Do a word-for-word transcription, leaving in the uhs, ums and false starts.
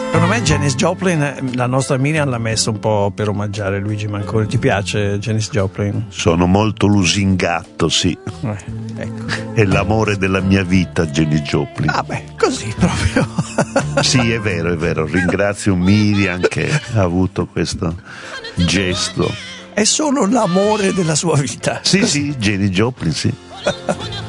Secondo me Janis Joplin, la nostra Miriam l'ha messo un po' per omaggiare Luigi Manconi. Ti piace Janis Joplin? Sono molto lusingatto, sì. Eh, ecco. È l'amore della mia vita, Janis Joplin. Ah beh, così proprio. Sì, è vero, è vero. Ringrazio Miriam che ha avuto questo gesto. È solo l'amore della sua vita. Sì, sì, Janis Joplin, sì.